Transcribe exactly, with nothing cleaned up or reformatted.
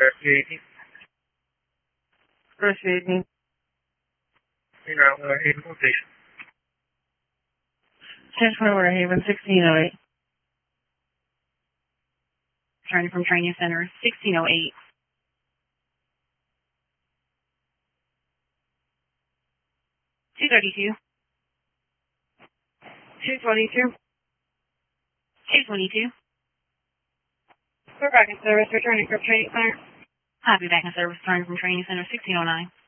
Investigating. Investigating. You know, uh, Haven location. ten twenty-one Haven, sixteen oh eight. Returning from training center, sixteen oh eight. two thirty-two. two twenty-two. two twenty-two. We're back in service, returning from training center. Copy, back in service, returning from training center, sixteen oh nine.